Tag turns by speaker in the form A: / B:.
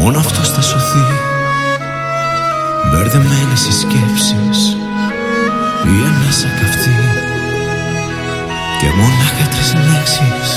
A: μόνο αυτός θα σωθεί. Μπερδεμένες οι σκέψεις, η ανάσα καυτή και μονάχα 3 λέξεις